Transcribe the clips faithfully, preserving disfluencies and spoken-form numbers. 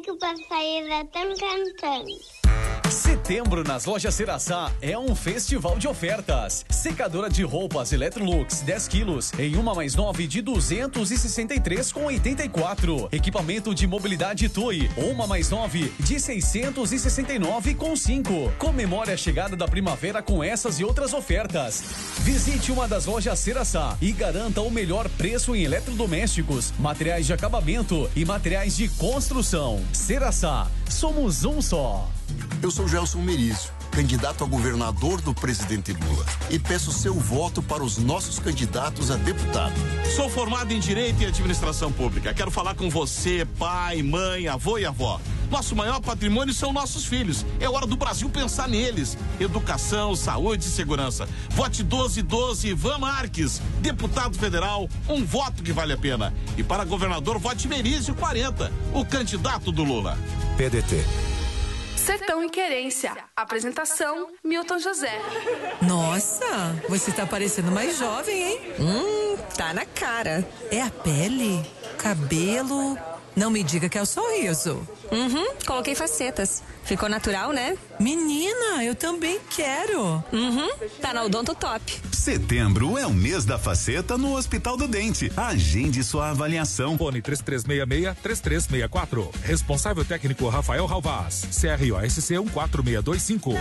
que o passarinho é tão cantante. Setembro nas lojas Ceraçá é um festival de ofertas. Secadora de roupas Electrolux dez quilos em uma mais nove de duzentos e sessenta e três com oitenta e quatro. Equipamento de mobilidade Toy uma mais nove de seiscentos e sessenta e nove com cinco. Comemore a chegada da primavera com essas e outras ofertas. Visite uma das lojas Ceraçá e garanta o melhor preço em eletrodomésticos, materiais de acabamento e materiais de construção. Ceraçá, somos um só. Eu sou Gelson Merizio, candidato a governador do presidente Lula, e peço seu voto para os nossos candidatos a deputado. Sou formado em Direito e Administração Pública. Quero falar com você, pai, mãe, avô e avó. Nosso maior patrimônio são nossos filhos. É hora do Brasil pensar neles. Educação, saúde e segurança. Vote doze doze Ivan Marques. Deputado federal, um voto que vale a pena. E para governador, vote Merizio quarenta, o candidato do Lula. P D T. Sertão e Querência. Apresentação, Milton José. Nossa, você tá parecendo mais jovem, hein? Hum, tá na cara. É a pele, cabelo... Não me diga que é o sorriso. Uhum, coloquei facetas. Ficou natural, né? Menina, eu também quero. Uhum, tá na Odonto Top. Setembro é o mês da faceta no Hospital do Dente. Agende sua avaliação. Fone três três seis seis, três três seis quatro. Responsável técnico Rafael Ralvaz. C R O S C um quatro seis dois cinco.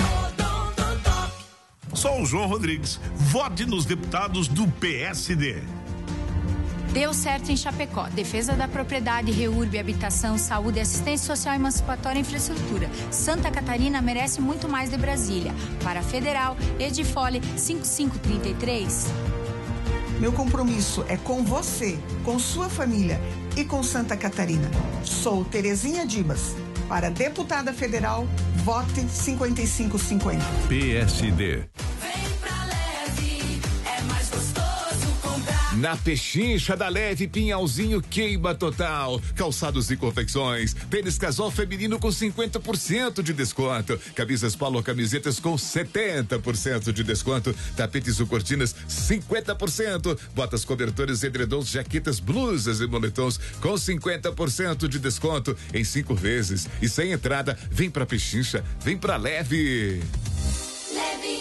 Sou o João Rodrigues. Vote nos deputados do P S D. Deu certo em Chapecó. Defesa da propriedade, reúrbe, habitação, saúde, assistência social, emancipatória e infraestrutura. Santa Catarina merece muito mais de Brasília. Para a Federal, Edifole cinco cinco três três. Meu compromisso é com você, com sua família e com Santa Catarina. Sou Terezinha Dimas. Para deputada federal, vote cinquenta e cinco cinquenta. P S D. Na Pechincha da Leve, Pinhalzinho queima total. Calçados e confecções. Tênis casal feminino com cinquenta por cento de desconto. Camisas polo, camisetas com setenta por cento de desconto. Tapetes ou cortinas, cinquenta por cento. Botas, cobertores, edredons, jaquetas, blusas e moletons com cinquenta por cento de desconto em cinco vezes. E sem entrada, vem pra Pechincha, vem pra Leve. Leve.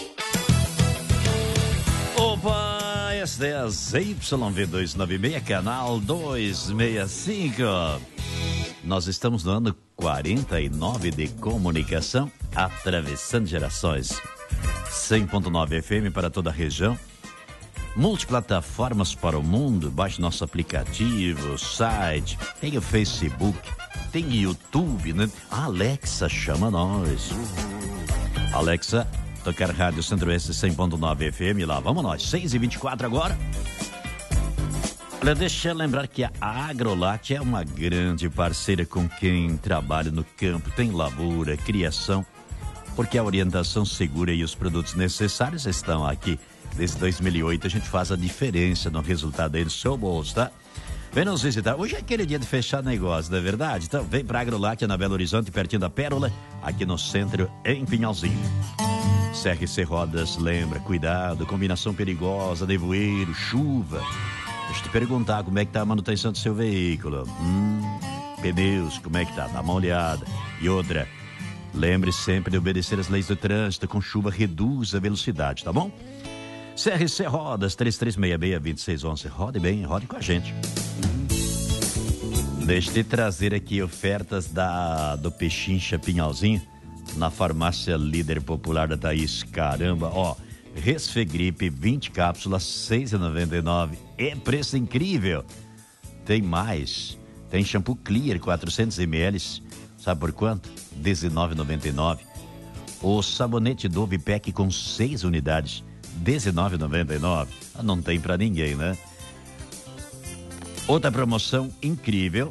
Opa! S dez Y V duzentos e noventa e seis, canal duzentos e sessenta e cinco. Nós estamos no ano quarenta e nove de comunicação, atravessando gerações. cem ponto nove F M para toda a região. Multiplataformas para o mundo. Baixe nosso aplicativo, site, tem o Facebook, tem YouTube, né? A Alexa chama nós. Alexa, tocar Rádio Centro-Oeste cem ponto nove F M, lá vamos nós, seis e vinte e quatro agora. Olha, deixa eu lembrar que a Agrolate é uma grande parceira com quem trabalha no campo, tem lavoura, criação, porque a orientação segura e os produtos necessários estão aqui. Desde dois mil e oito a gente faz a diferença no resultado aí do seu bolso, tá? Vem nos visitar. Hoje é aquele dia de fechar negócio, não é verdade? Então vem pra Agrolate, na Belo Horizonte, pertinho da Pérola, aqui no centro, em Pinhalzinho. C R C Rodas, lembra, cuidado, combinação perigosa, nevoeiro, chuva. Deixa eu te perguntar como é que tá a manutenção do seu veículo. Hum, pneus, como é que tá? Dá uma olhada. E outra, lembre sempre de obedecer as leis do trânsito. Com chuva, reduz a velocidade, tá bom? C R C Rodas, três três seis seis, dois seis um um. Rode bem, rode com a gente. Deixa eu te trazer aqui ofertas da, do Pechincha Pinhalzinho. Na farmácia Líder Popular da Thaís. Caramba, ó, Resfegripe vinte cápsulas, seis reais e noventa e nove centavos. É preço incrível. Tem mais. Tem shampoo Clear quatrocentos mililitros. Sabe por quanto? dezenove reais e noventa e nove centavos. O sabonete Dove Pack com seis unidades, dezenove reais e noventa e nove centavos. Não tem pra ninguém, né? Outra promoção incrível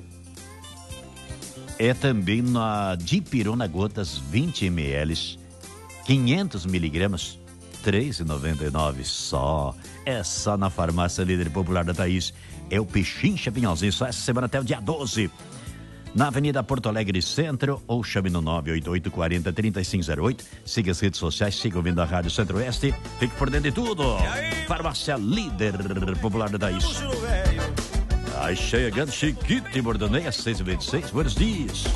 é também na Dipirona Gotas vinte mililitros, quinhentos miligramas, três reais e noventa e nove centavos só. É só na farmácia Líder Popular da Thaís. É o Pechincha Pinhalzinho, só essa semana até o dia doze. Na Avenida Porto Alegre Centro, ou chame no nove oito oito, quarenta, trinta e cinco zero oito. Siga as redes sociais, siga ouvindo a Rádio Centro-Oeste. Fique por dentro de tudo. Farmácia Líder Popular da Thaís. Aí chegando Chiquito e Bordoneia, seis e vinte e seis. Buenos dias.